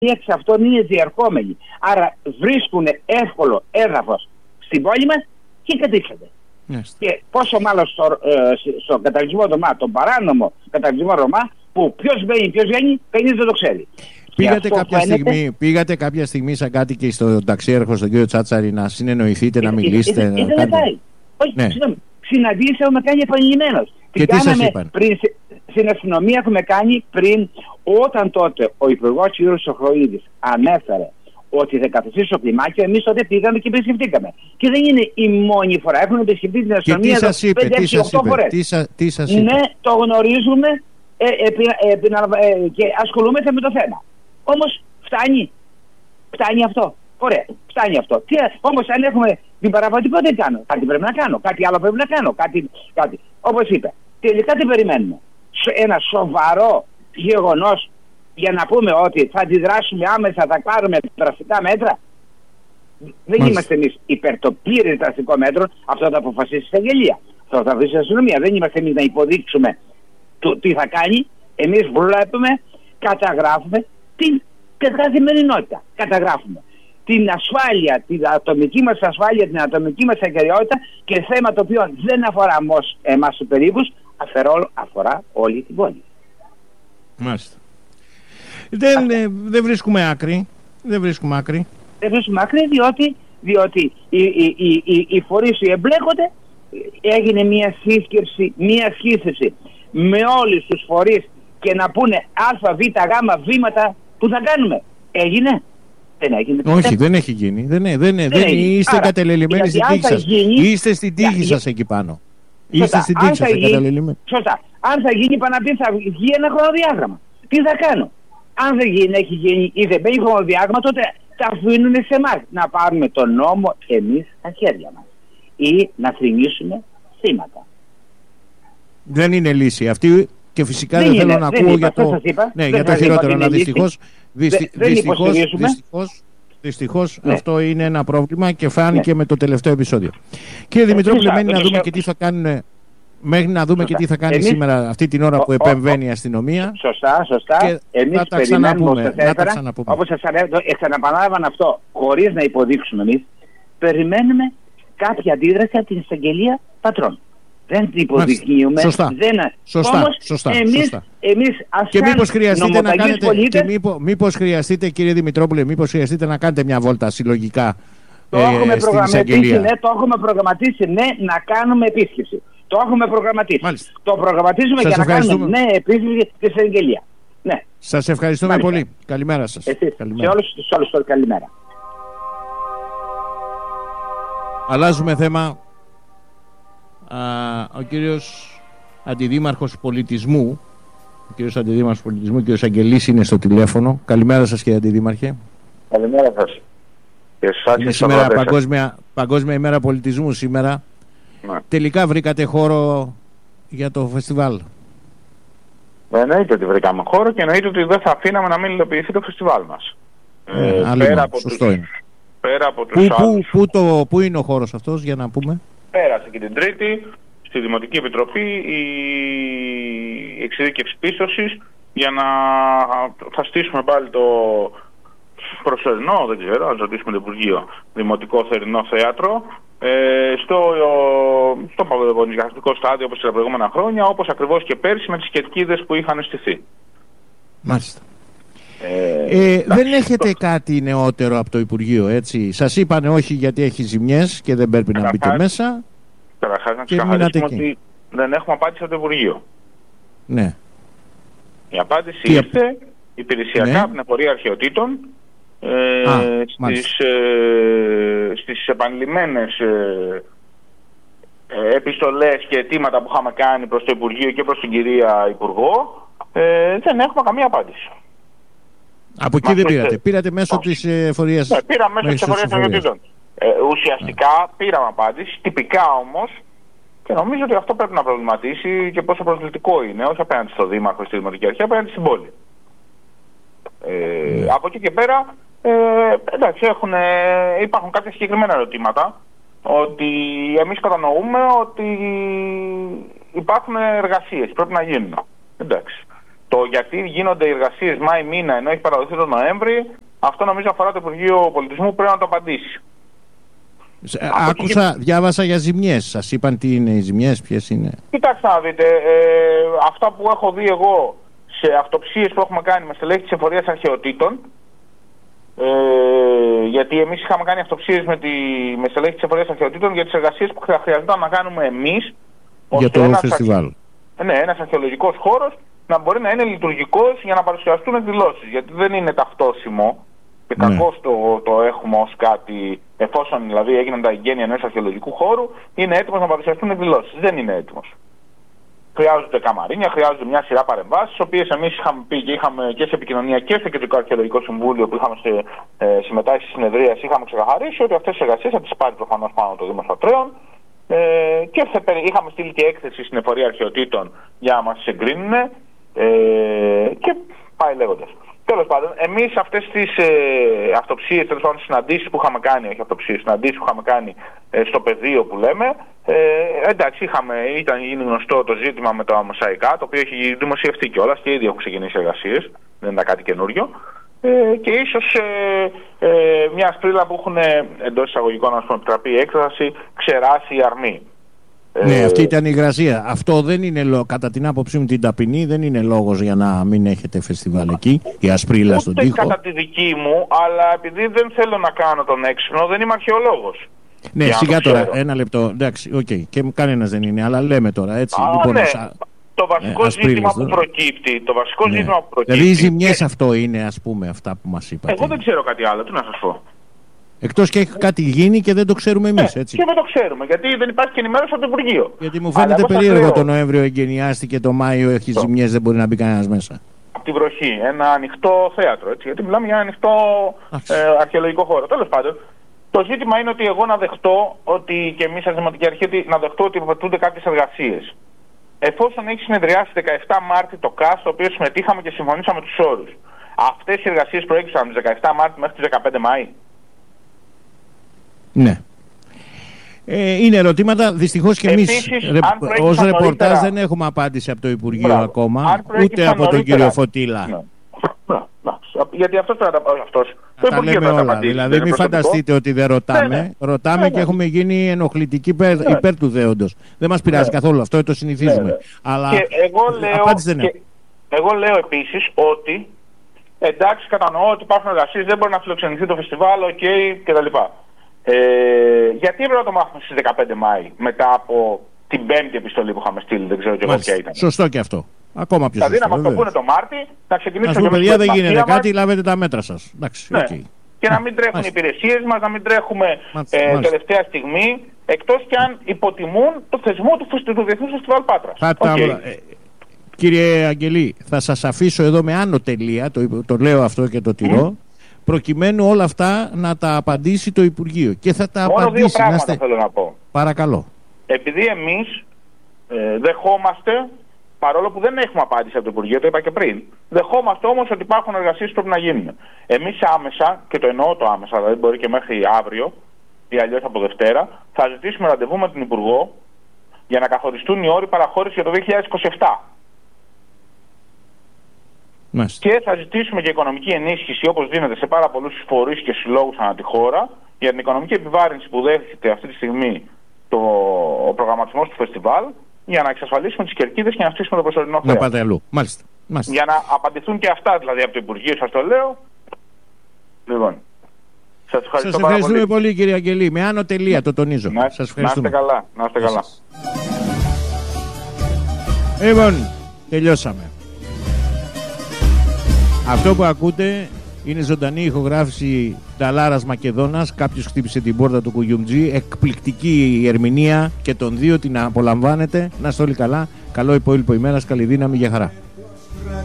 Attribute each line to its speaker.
Speaker 1: εξ αυτών είναι διερχόμενοι. Άρα βρίσκουν εύκολο έδαφος στην πόλη μας και κατήξατε. Και πόσο μάλλον στο καταβλισμό Ρωμά, τον παράνομο καταβλισμό Ρωμά, που ποιος μπαίνει, ποιος βγαίνει, κανείς δεν το ξέρει.
Speaker 2: Πήγατε κάποια στιγμή σαν κάτοικοι στο ταξίαρχο, στον κύριο Τσάτσαρη, να συνεννοηθείτε, να μιλήσετε?
Speaker 1: Δεν πάει. Όχι, συγγνώμη. Συναντήσεις έχουμε κάνει επανειλημμένως.
Speaker 2: Και τι σας είπαν?
Speaker 1: Στην αστυνομία έχουμε κάνει πριν, όταν τότε ο Υπουργός κ. Σοχροίδης ανέφερε ότι θα καθιστεί στο κλιμάκιο, εμείς τότε πήγαμε και επισκεφτήκαμε. Και δεν είναι η μόνη φορά. Έχουν επισκεφτεί την αστυνομία 5-6-8 φορές.
Speaker 2: Τι σας είπε?
Speaker 1: Ναι, το γνωρίζουμε και ασχολούμαστε με το θέμα. Όμως φτάνει. Φτάνει αυτό. Ωραία, φτάνει αυτό. Όμως αν έχουμε την παραβατικότητα, τι κάνω? Κάτι πρέπει να κάνω. Κάτι άλλο πρέπει να κάνω. Κάτι. Όπως είπε. Τελικά τι περιμένουμε? Ένα σοβαρό γεγονός για να πούμε ότι θα αντιδράσουμε άμεσα, θα πάρουμε δραστικά μέτρα? Δεν είμαστε εμείς υπέρ το πλήρες δραστικό μέτρο. Αυτό θα αποφασίσει η εισαγγελία. Αυτό θα αποφασίσει η αστυνομία. Δεν είμαστε εμείς να υποδείξουμε τι θα κάνει. Εμείς βλέπουμε, καταγράφουμε την καθημερινότητα. Καταγράφουμε την ασφάλεια, την ατομική μας ασφάλεια, την ατομική μας ακεραιότητα, και θέμα το οποίο δεν αφορά εμάς τους περίπους, αφορά όλη την πόλη.
Speaker 2: Μάλιστα. Δεν βρίσκουμε άκρη. Δεν βρίσκουμε άκρη
Speaker 1: διότι οι φορείς οι εμπλέκονται. Έγινε μια σύσκεψη με όλους τους φορείς και να πούνε α, β, γ βήματα που θα κάνουμε. Έγινε? Δεν έγινε.
Speaker 2: Όχι, δεν έχει γίνει. Δεν είστε κατελελειμμένοι στην τύχη σας. Είστε στην τύχη σας εκεί πάνω. Είστε στην τύχη σας κατελελειμμένοι.
Speaker 1: Σωστά. Αν θα γίνει Παναπή, θα βγει ένα χρονοδιάγραμμα. Τι θα κάνω? Αν δεν έχει γίνει ή δεν μπαίνει χρονοδιάγραμμα, τότε τα αφήνουν σε εμάς να πάρουμε τον νόμο εμείς στα χέρια μας ή να θρηνήσουμε θύματα.
Speaker 2: Δεν είναι λύση αυτή, και φυσικά δεν θέλω να ακούω για το χειρότερο. Αλλά δυστυχώς αυτό είναι ένα πρόβλημα και φάνηκε με το τελευταίο επεισόδιο. Κύριε Δημητρόπουλε, μένει να δούμε και τι θα κάνουν. Μέχρι να δούμε και τι θα κάνει σήμερα, αυτή την ώρα που επεμβαίνει η αστυνομία.
Speaker 1: Σωστά. Εμείς περιμένουμε, όπως σας ξαναπανάλαβαν αυτό, χωρίς να υποδείξουμε εμείς, περιμένουμε κάποια αντίδραση από την εισαγγελία πατρών. Δεν την υποδεικνύουμε.
Speaker 2: Σωστά.
Speaker 1: Εμείς
Speaker 2: και μήπως χρειαστείτε, κύριε Δημητρόπουλε, να κάνετε μια βόλτα συλλογικά στην εισαγγελία?
Speaker 1: Το έχουμε προγραμματίσει, να κάνουμε επίσκεψη. Το έχουμε προγραμματίσει.
Speaker 2: Μάλιστα.
Speaker 1: Το προγραμματίζουμε για να κάνουμε επίσκεψη στην εισαγγελία. Ναι.
Speaker 2: Σας ευχαριστούμε πολύ. Καλημέρα σας.
Speaker 1: Σε όλους τους άλλους, καλημέρα.
Speaker 2: Αλλάζουμε θέμα. Ο κύριος Αντιδήμαρχος Πολιτισμού, κύριος Αγγελής, είναι στο τηλέφωνο. Καλημέρα σας, κύριε Αντιδήμαρχε.
Speaker 3: Καλημέρα σας.
Speaker 2: Είναι σήμερα Παγκόσμια ημέρα πολιτισμού σήμερα.
Speaker 3: Ναι.
Speaker 2: Τελικά βρήκατε χώρο για το φεστιβάλ?
Speaker 3: Εννοείται ότι βρήκαμε χώρο και εννοείται ότι δεν θα αφήναμε να μην υλοποιηθεί το φεστιβάλ μας. Πέρα από τους άλλους.
Speaker 2: Πού είναι ο χώρος αυτός, για να πούμε?
Speaker 3: Πέρασε και την Τρίτη στη Δημοτική Επιτροπή η εξειδίκευση πίστοσης για να θα στήσουμε πάλι το προσωρινό, δεν ξέρω, αν ρωτήσουμε το Υπουργείο, Δημοτικό Θερινό Θέατρο στο παγωδευονιαστικό στάδιο όπως και τα προηγούμενα χρόνια, όπως ακριβώς και πέρσι με τις κερκίδες που είχαν στηθεί.
Speaker 2: Μάλιστα. Δεν έχετε κάτι νεότερο από το Υπουργείο, έτσι? Σας είπανε όχι γιατί έχει ζημιές και δεν πρέπει να μπείτε μέσα.
Speaker 3: Καταρχάς να ξεκαθαρίσουμε ότι δεν έχουμε απάντηση από το Υπουργείο.
Speaker 2: Ναι.
Speaker 3: Η απάντηση ήρθε υπηρεσιακά από την Απορία Αρχαιοτήτων στις επανειλημμένες επιστολές και αιτήματα που είχαμε κάνει προς το Υπουργείο και προς την κυρία Υπουργό. Δεν έχουμε καμία απάντηση.
Speaker 2: Από εκεί δεν πήρατε? Πήρατε μέσω της εφορίας?
Speaker 3: Ναι, πήραμε μέσω της εφορίας Αρχαιοτήτων. Ουσιαστικά πήραμε απάντηση, τυπικά όμως, και νομίζω ότι αυτό πρέπει να προβληματίσει και πόσο προσβλητικό είναι, όχι απέναντι στο Δήμαρχο, στη Δημοτική Αρχή, απέναντι στην πόλη. Από εκεί και πέρα, εντάξει, υπάρχουν κάποια συγκεκριμένα ερωτήματα, ότι εμείς κατανοούμε ότι υπάρχουν εργασίες, πρέπει να γίνουν. Εντάξει. Το γιατί γίνονται οι εργασίες Μάη μήνα ενώ έχει παραδοθεί τον Νοέμβρη, αυτό νομίζω αφορά το Υπουργείο Πολιτισμού, πρέπει να το απαντήσει.
Speaker 2: Άκουσα, διάβασα για ζημιές. Σας είπαν τι είναι οι ζημιές, ποιες είναι?
Speaker 3: Κοιτάξτε να δείτε, αυτά που έχω δει εγώ σε αυτοψίες που έχουμε κάνει με στελέχη της Εφορίας Αρχαιοτήτων, γιατί εμείς είχαμε κάνει αυτοψίες με στελέχη της Εφορίας Αρχαιοτήτων για τις εργασίες που χρειαζόταν να κάνουμε εμείς
Speaker 2: για το φεστιβάλ.
Speaker 3: Ναι, ένας αρχαιολογικός χώρος να μπορεί να είναι λειτουργικός για να παρουσιαστούν εκδηλώσεις. Γιατί δεν είναι ταυτόσιμο και κακώς το έχουμε ως κάτι, εφόσον δηλαδή έγιναν τα εγγένεια ενός αρχαιολογικού χώρου, είναι έτοιμος να παρουσιαστούν εκδηλώσεις. Δεν είναι έτοιμος. Χρειάζονται καμαρίνια, χρειάζονται μια σειρά παρεμβάσεις, τις οποίες εμείς είχαμε πει και είχαμε και σε επικοινωνία και στο Κεντρικό Αρχαιολογικό Συμβούλιο που είχαμε συμμετάσχει στη συνεδρία, είχαμε ξεκαθαρίσει ότι αυτές τις εργασίες θα τις πάρει προφανώς πάνω το Δήμο Πατρέων. Και είχαμε στείλει και έκθεση στην Εφορία Αρχαιοτήτων για να μας εγκρίνουν και πάει λέγοντας. Τέλος πάντων, εμείς αυτές τις αυτοψίες, τέλος πάντων συναντήσεις που είχαμε κάνει, όχι αυτοψίες, συναντήσεις που είχαμε κάνει στο πεδίο που λέμε, εντάξει, ήταν γίνει γνωστό το ζήτημα με τα μοσαϊκά, το οποίο έχει δημοσιευτεί κιόλας και ήδη έχουν ξεκινήσει εργασίες, δεν ήταν κάτι καινούριο. Και ίσως μια σπρίλα που έχουν εντός εισαγωγικών να επιτραπεί έκφραση ξεράσει η αρμή.
Speaker 2: Ναι, αυτή ήταν η υγρασία. Αυτό δεν είναι κατά την άποψή μου την ταπεινή, δεν είναι λόγος για να μην έχετε φεστιβάλ εκεί, η ασπρίλα στον τοίχο.
Speaker 3: Κατά τη δική μου, αλλά επειδή δεν θέλω να κάνω τον έξυπνο, δεν είμαι αρχαιολόγος.
Speaker 2: Ναι, σιγά τώρα, ένα λεπτό. Εντάξει, οκ, και κανένας δεν είναι, αλλά λέμε τώρα έτσι. Λοιπόν,
Speaker 3: ναι. Το βασικό ζήτημα που προκύπτει.
Speaker 2: Δηλαδή οι ζημιές αυτό είναι, ας πούμε, αυτά που μας είπατε.
Speaker 3: Εγώ δεν ξέρω κάτι άλλο, τι να σας πω.
Speaker 2: Εκτός και έχει κάτι γίνει και δεν το ξέρουμε εμείς, έτσι.
Speaker 3: Και δεν το ξέρουμε, γιατί δεν υπάρχει και ενημέρωση από το Υπουργείο.
Speaker 2: Γιατί μου φαίνεται περίεργο το Νοέμβριο εγκαινιάστηκε, το Μάιο έχει ζημιές, δεν μπορεί να μπει κανένας μέσα.
Speaker 3: Από την βροχή, ένα ανοιχτό θέατρο, έτσι. Γιατί μιλάμε για ένα ανοιχτό αρχαιολογικό χώρο. Τέλος πάντων, το ζήτημα είναι ότι εγώ να δεχτώ ότι και εμείς, σαν Δημοτική Αρχή, να δεχτώ ότι απαιτούνται κάποιες εργασίες. Εφόσον έχει συνεδριάσει 17 Μάρτη το ΚΑΣ, στο οποίο συμμετείχαμε και συμφωνήσαμε τους όρους, αυτές οι εργασίες προέκυψαν τις 17 Μάρτη μέχρι τις 15 Μάη.
Speaker 2: Ναι. Είναι ερωτήματα, δυστυχώς και εμείς ως ρεπορτάζ δεν έχουμε απάντηση από το Υπουργείο ακόμα, ούτε από τον κύριο Φωτήλα.
Speaker 3: Ναι. Γιατί αυτός πρέπει να
Speaker 2: τα λέμε όλα. Δηλαδή μην φανταστείτε ότι δεν ρωτάμε. Ρωτάμε και έχουμε γίνει ενοχλητικοί υπέρ του δέοντος. Δεν μας πειράζει καθόλου αυτό, το συνηθίζουμε. Αλλά απάντηση δεν έχω.
Speaker 3: Εγώ λέω επίσης ότι εντάξει, κατανοώ ότι υπάρχουν εργασίες, δεν μπορεί να φιλοξενηθεί το φεστιβάλ, κτλ. Γιατί έπρεπε να το μάθουμε στις 15 Μάη μετά από την πέμπτη επιστολή που είχαμε στείλει, δεν ξέρω και εγώ ποια ήταν.
Speaker 2: Σωστό και αυτό. Ακόμα πιο σωστό.
Speaker 3: Δηλαδή να μας το πούνε το Μάρτι, να ξεκινήσουμε
Speaker 2: και παιδιά, δεν γίνεται κάτι, λάβετε τα μέτρα σας. Εντάξει,
Speaker 3: ναι. Και να μην τρέχουν οι υπηρεσίες μας, να μην τρέχουμε τελευταία στιγμή, εκτός και αν υποτιμούν το θεσμό του Διεθνούς Φεστιβάλ Πάτρας.
Speaker 2: Κύριε Αγγελή, θα σας αφήσω εδώ με άνω τελεία, το λέω αυτό και το τηρώ, προκειμένου όλα αυτά να τα απαντήσει το Υπουργείο. Και θα τα
Speaker 3: μόνο
Speaker 2: απαντήσει.
Speaker 3: Δύο πράγματα θέλω να πω.
Speaker 2: Παρακαλώ.
Speaker 3: Επειδή εμείς δεχόμαστε, παρόλο που δεν έχουμε απάντηση από το Υπουργείο, το είπα και πριν, δεχόμαστε όμως ότι υπάρχουν εργασίες που πρέπει να γίνουν. Εμείς άμεσα, και το εννοώ το άμεσα, δηλαδή μπορεί και μέχρι αύριο ή αλλιώς από Δευτέρα, θα ζητήσουμε ραντεβού με τον Υπουργό για να καθοριστούν οι όροι παραχώρησης για το 2027.
Speaker 2: Μάλιστα.
Speaker 3: Και θα ζητήσουμε και οικονομική ενίσχυση, όπως δίνεται σε πάρα πολλούς φορείς και συλλόγους ανά τη χώρα, για την οικονομική επιβάρυνση που δέχεται αυτή τη στιγμή ο προγραμματισμός του φεστιβάλ, για να εξασφαλίσουμε τις κερκίδες και να στήσουμε το προσωρινό θέατρο.
Speaker 2: Να πάτε αλλού. Μάλιστα.
Speaker 3: Για να απαντηθούν και αυτά δηλαδή από το Υπουργείο, σας το λέω. Λοιπόν, σας
Speaker 2: ευχαριστούμε πολύ κύριε Αγγελή. Με άνω τελεία το τονίζω. Σας ευχαριστούμε.
Speaker 3: Να είστε καλά.
Speaker 2: Λοιπόν, τελειώσαμε. Αυτό που ακούτε είναι ζωντανή ηχογράφηση Νταλάρας Μακεδόνας. Κάποιος χτύπησε την πόρτα του Κουγιουμτζή. Εκπληκτική η ερμηνεία και των δύο, την απολαμβάνετε. Να είστε όλοι καλά. Καλό υπόλοιπο ημέρας, καλή δύναμη, για χαρά.